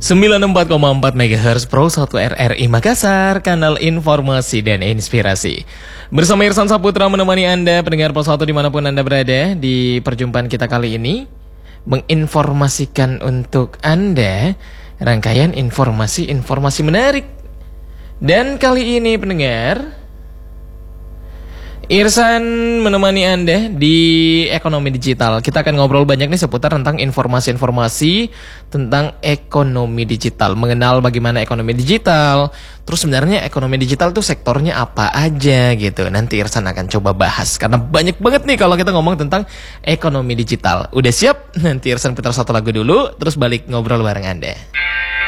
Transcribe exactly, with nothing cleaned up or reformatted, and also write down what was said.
sembilan puluh empat koma empat megahertz Pro satu R R I Makassar, kanal informasi dan inspirasi. Bersama Irsan Saputra menemani Anda, pendengar Pro satu dimanapun Anda berada. Di perjumpaan kita kali ini, menginformasikan untuk Anda rangkaian informasi-informasi menarik. Dan kali ini pendengar, Irsan menemani Anda di ekonomi digital. Kita akan ngobrol banyak nih seputar tentang informasi-informasi tentang ekonomi digital, mengenal bagaimana ekonomi digital. Terus sebenarnya ekonomi digital tuh sektornya apa aja gitu. Nanti Irsan akan coba bahas karena banyak banget nih kalau kita ngomong tentang ekonomi digital. Udah siap? Nanti Irsan putar satu lagu dulu, terus balik ngobrol bareng Anda.